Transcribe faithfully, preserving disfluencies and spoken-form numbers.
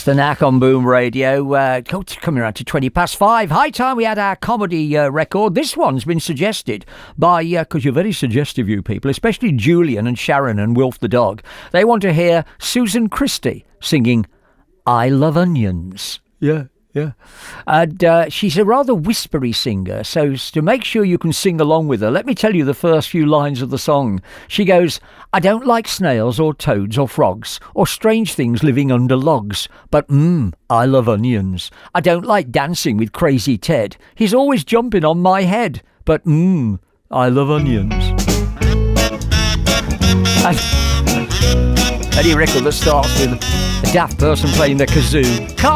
The Knack on Boom Radio, uh, coming around to twenty past five. High time we had our comedy uh, record. This one's been suggested by, because uh, you're very suggestive, you people, especially Julian and Sharon and Wilf the dog. They want to hear Susan Christie singing I Love Onions. Yeah. Yeah, and uh, she's a rather whispery singer, so to make sure you can sing along with her, let me tell you the first few lines of the song. She goes, I don't like snails or toads or frogs or strange things living under logs, but mmm, I love onions. I don't like dancing with Crazy Ted. He's always jumping on my head, but mmm, I love onions. And any record that starts with a daft person playing the kazoo. Can't